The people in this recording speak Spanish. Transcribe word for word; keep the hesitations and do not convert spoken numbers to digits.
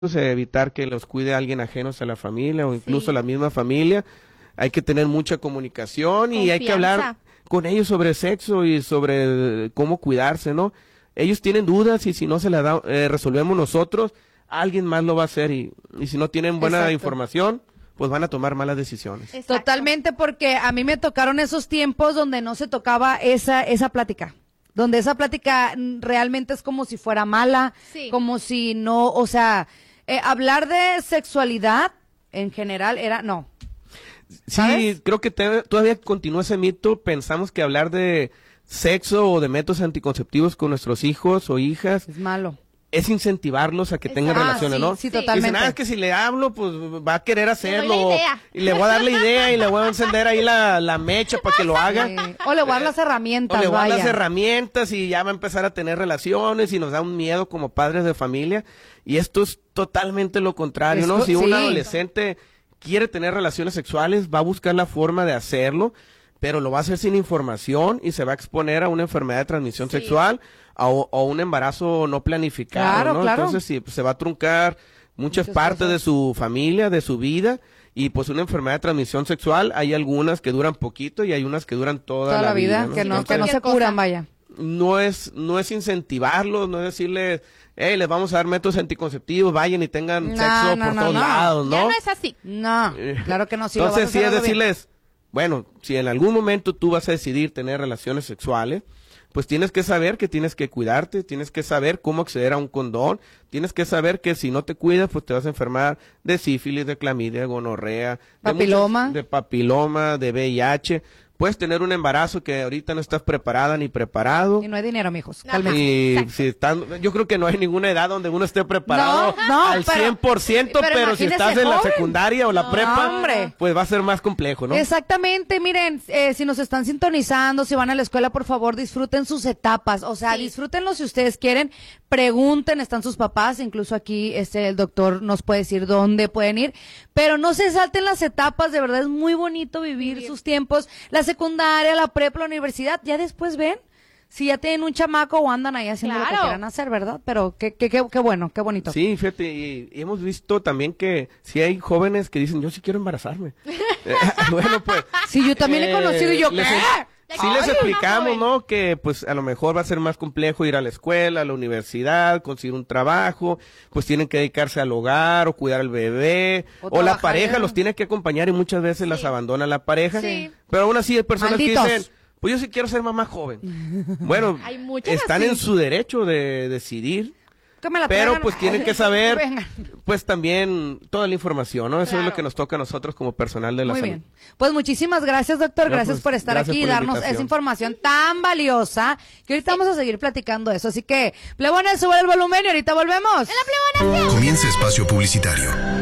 evitar que los cuide alguien ajenos a la familia o incluso Sí. la misma familia. Hay que tener mucha comunicación y Confianza. hay que hablar con ellos sobre sexo y sobre cómo cuidarse, ¿no? Ellos tienen dudas y si no se las da, eh, resolvemos nosotros, alguien más lo va a hacer y, y si no tienen buena Exacto. información, pues van a tomar malas decisiones. Exacto. Totalmente, porque a mí me tocaron esos tiempos donde no se tocaba esa esa plática, donde esa plática mm, realmente es como si fuera mala, Sí. como si no, o sea, eh, hablar de sexualidad en general era, no. Sí, ¿Sabes? creo que te- todavía continúa ese mito. Pensamos que hablar de sexo o de métodos anticonceptivos con nuestros hijos o hijas Es malo. es incentivarlos a que tengan Exacto. relaciones, Ah, sí, ¿no? sí, Sí. totalmente. Dicen, ah, es que si le hablo, pues va a querer hacerlo. la idea. Y le voy a dar la idea y le voy a encender ahí la, la mecha para que lo haga. Eh, o le voy a dar las O herramientas, le voy a dar las vaya. herramientas y ya va a empezar a tener relaciones y nos da un miedo como padres de familia. Y esto es totalmente lo contrario, Es ¿no? co- Si un sí. adolescente quiere tener relaciones sexuales, va a buscar la forma de hacerlo, pero lo va a hacer sin información y se va a exponer a una enfermedad de transmisión Sí. sexual o, o un embarazo no planificado, Claro, ¿no? claro. Entonces, sí, pues, se va a truncar muchas, Muchas partes cosas. de su familia, de su vida. Y pues una enfermedad de transmisión sexual, hay algunas que duran poquito y hay unas que duran toda, Toda la vida, ¿no? que no, que no Entonces, se Cualquier curan, cosa. vaya. no es no es incentivarlos, no es decirles, hey, les vamos a dar métodos anticonceptivos, vayan y tengan No, sexo no, por no, todos no. lados, Ya ¿no? no es así. No, Eh, claro que no. Si lo vas a Entonces sí hacer, es hazlo bien. decirles, bueno, si en algún momento tú vas a decidir tener relaciones sexuales, pues tienes que saber que tienes que cuidarte, tienes que saber cómo acceder a un condón, tienes que saber que si no te cuidas, pues te vas a enfermar de sífilis, de clamidia, gonorrea, de Papiloma. muchas- de papiloma, de V I H. Puedes tener un embarazo que ahorita no estás preparada ni preparado. Y no hay dinero, mijos. Ajá. Cálmense. Y Exacto. si están, yo creo que no hay ninguna edad donde uno esté preparado No, no, al pero- cien por ciento, pero pero, si imagínese estás en la joven. secundaria o la No, prepa, hombre. pues va a ser más complejo, ¿no? Exactamente, miren, eh, si nos están sintonizando, si van a la escuela, por favor, disfruten sus etapas, o sea, Sí. disfrútenlo si ustedes quieren, pregunten, están sus papás, incluso aquí este el doctor nos puede decir dónde pueden ir, pero no se salten las etapas, de verdad es muy bonito vivir Vivir. sus tiempos, la secundaria, la prepa, la universidad, ya después ven si ya tienen un chamaco o andan ahí haciendo lo que Claro. quieran hacer, ¿verdad? Pero qué, qué, qué, qué bueno, qué bonito. Sí, fíjate, y, y hemos visto también que si hay jóvenes que dicen, yo sí quiero embarazarme. Eh, bueno, pues. Sí, yo también he eh, conocido y yo, les- ¿qué? Sí les Ay, explicamos, joven. ¿no? Que pues a lo mejor va a ser más complejo ir a la escuela, a la universidad, conseguir un trabajo, pues tienen que dedicarse al hogar o cuidar al bebé, O o, la trabajar, pareja ya. los tiene que acompañar y muchas veces las abandona la pareja. Sí. Pero aún así hay personas Malditos. que dicen, pues yo sí quiero ser mamá joven. Bueno, Hay muchas están así. en su derecho de decidir. Que me la Pero traigan. pues tienen que saber, Venga. pues también toda la información, ¿no? Eso es Claro. lo que nos toca a nosotros como personal de la Muy salud. bien. Pues muchísimas gracias, doctor. No, Gracias pues, por estar gracias aquí y por la darnos invitación. esa información tan valiosa que ahorita vamos a seguir platicando de eso. Así que, plebones, sube el volumen y ahorita volvemos. ¡La plebonación! Comienza espacio publicitario.